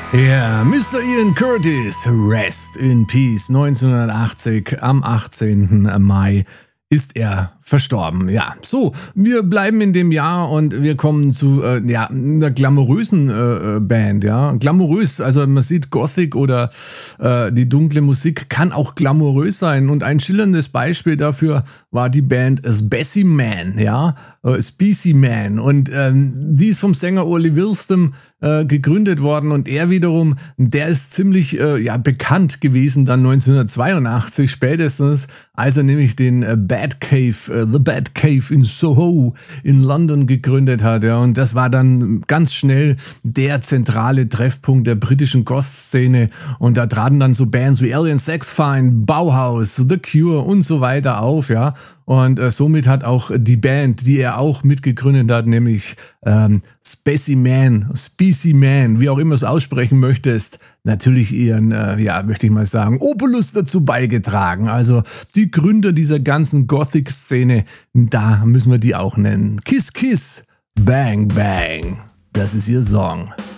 Ja, Mr. Ian Curtis, Rest in Peace, 1980, am 18. Mai ist er verstorben. Ja, so, wir bleiben in dem Jahr und wir kommen zu einer glamourösen Band, ja. Glamourös, also man sieht Gothic oder die dunkle Musik kann auch glamourös sein und ein schillerndes Beispiel dafür war die Band Specimen, ja, Specimen und die ist vom Sänger Oli Wilstem gegründet worden und er wiederum, der ist ziemlich bekannt gewesen dann 1982 spätestens, als er nämlich den The Bad Cave in Soho in London gegründet hat, ja, und das war dann ganz schnell der zentrale Treffpunkt der britischen Goth-Szene und da traten dann so Bands wie Alien Sex Fiend, Bauhaus, The Cure und so weiter auf, ja, und somit hat auch die Band, die er auch mitgegründet hat, nämlich Specimen, wie auch immer du es aussprechen möchtest, natürlich ihren, möchte ich mal sagen, Opulus dazu beigetragen. Also die Gründer dieser ganzen Gothic-Szene, da müssen wir die auch nennen. Kiss Kiss, Bang Bang, das ist ihr Song.